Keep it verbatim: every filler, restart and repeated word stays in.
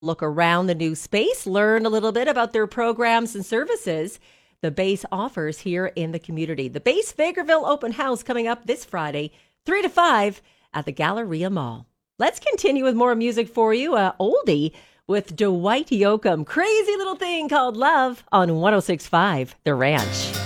Look around the new space, learn a little bit about their programs and services the base offers here in the community. The Base Vegreville Open House coming up this Friday, three to five at the Galleria Mall. Let's continue with more music for you. Uh, oldie with Dwight Yoakam. Crazy little thing called Love on one oh six point five The Ranch.